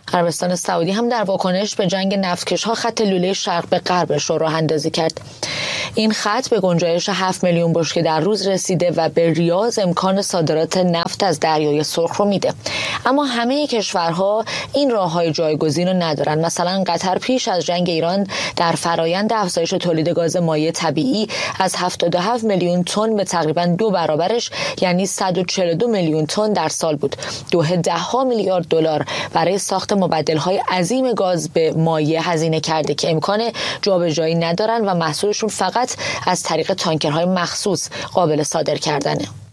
عربستان سعودی هم در واکنش به جنگ نفتکش‌ها خط لوله شرق به غربش رو راه اندازی کرد. این خط به گنجایش 7 میلیون بشکه در روز رسیده و به ریاض امکان صادرات نفت از دریای سرخ رو میده. اما همه کشورها این راه‌های جایگزین رو ندارن. مثلا قطر پیش از جنگ ایران در فرایند افزایش تولید گاز مایع طبیعی از 77 میلیون تن به تقریباً 2 برابرش یعنی 142 میلیون تن در سال بود. 10 میلیارد دلار برای ساخت مبدل‌های عظیم گاز به مایع هزینه کرده که امکان جابجایی ندارن و محصولشون فقط از طریق تانکرهای مخصوص قابل صادر کردنه.